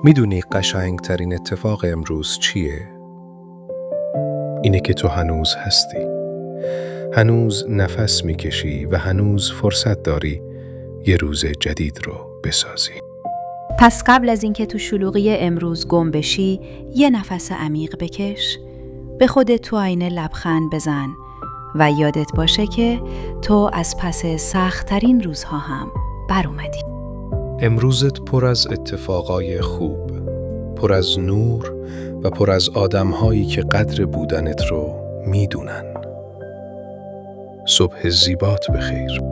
میدونی قشنگترین اتفاق امروز چیه؟ اینه که تو هنوز هستی. هنوز نفس میکشی و هنوز فرصت داری یه روز جدید رو بسازی. پس قبل از اینکه تو شلوغی امروز گم بشی، یه نفس عمیق بکش، به خودت تو آینه لبخند بزن و یادت باشه که تو از پس سخت‌ترین روزها هم بر اومدی. امروزت پر از اتفاقای خوب، پر از نور و پر از آدم‌هایی که قدر بودنت رو میدونن. صبح زیبات بخیر.